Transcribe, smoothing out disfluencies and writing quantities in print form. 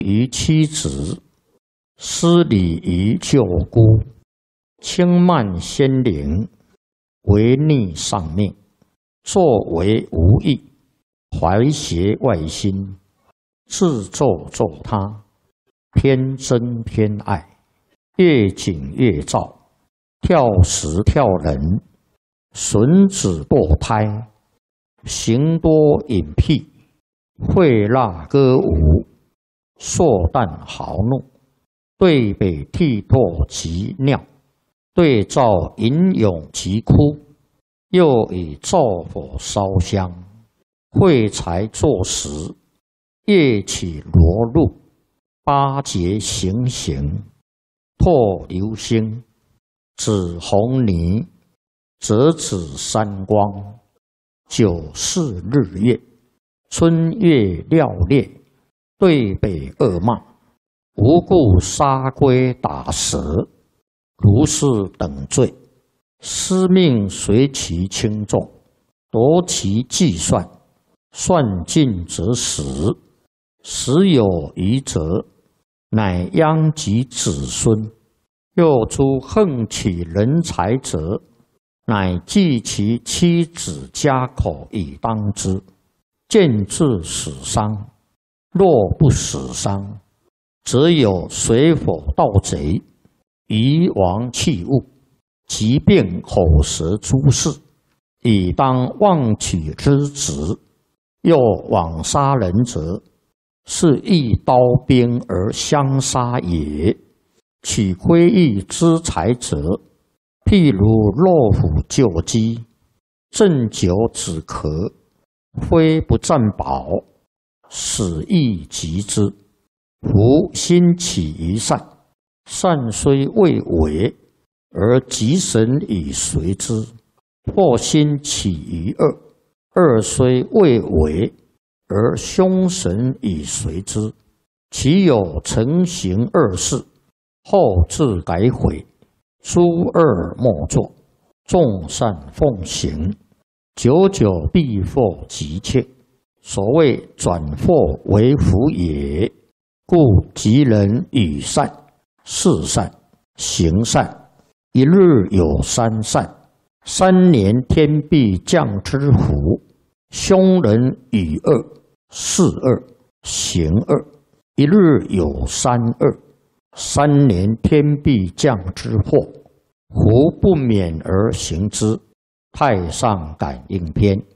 于妻子，失礼于舅姑，轻慢先灵，违逆上命，作为无益，怀邪外心，自咒咒他，偏憎偏爱，越紧越躁，跳时跳人，损子堕胎，行多隐僻，会蜡歌舞，硕诞豪怒，对北涕唾及尿，对照吟咏及哭，又以灶火烧香，会财作食，夜起罗露，八节行刑，唾流星，指红泥，折指三光，九四日月，春月料烈，对北恶骂，无故杀龟打蛇，如是等罪，司命随其轻重，夺其计算，算尽则死，死有余则，乃殃及子孙。又诸横起人才者，乃计其妻子家口以当之，见至死伤。若不死伤，则有水火盗贼，夷王弃物，疾病口舌诸事，以当妄取之职。又枉杀人者，是一刀兵而相杀也。取窥益之财者，譬如落虎救鸡，鸩酒止咳，非不占宝，死亦及之。夫心起于善，善虽未为，而吉神以随之；或心起于恶，恶虽未为，而凶神以随之。其有成行恶事，后自改悔，诸恶莫作，众善奉行，久久必获吉切。所谓转祸为福也。故吉人与善、事善、行善，一日有三善，3年天必降之福。凶人与恶、事恶、行恶，一日有三恶，3年天必降之祸。胡不免而行之。太上感应篇。